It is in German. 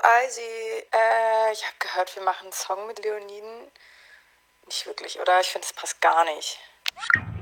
Eisi. Ich habe gehört, wir machen einen Song mit Leoniden. Nicht wirklich, oder? Ich finde, das passt gar nicht.